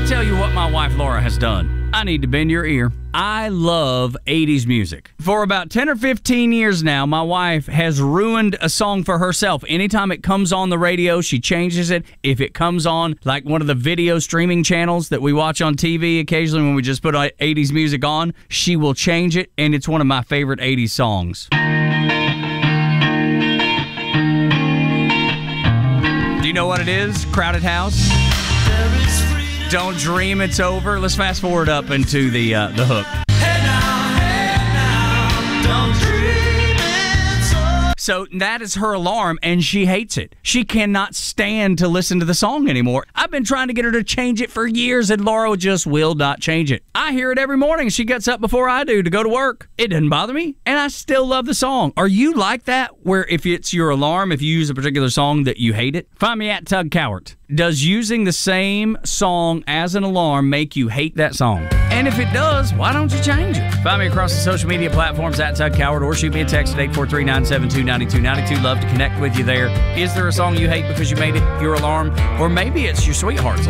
tell you what my wife Laura has done. I need to bend your ear. I love 80s music. For about 10 or 15 years now, my wife has ruined a song for herself. Anytime it comes on the radio, she changes it. If it comes on like one of the video streaming channels that we watch on TV occasionally when we just put 80s music on, she will change it, and it's one of my favorite 80s songs. Do you know what it is? Crowded House? Don't dream it's over. Let's fast forward up into the hook. Hey now, don't dream it's over. So that is her alarm, and she hates it. She cannot stand to listen to the song anymore. I've been trying to get her to change it for years, and Laura just will not change it. I hear it every morning. She gets up before I do to go to work. It doesn't bother me, and I still love the song. Are you like that, where if it's your alarm, if you use a particular song that you hate it? Find me at Tug Cowart. Does using the same song as an alarm make you hate that song? And if it does, why don't you change it? Find me across the social media platforms at Tug Cowart, or shoot me a text at 843-972-9292. Love to connect with you there. Is there a song you hate because you made it your alarm? Or maybe it's your sweetheart's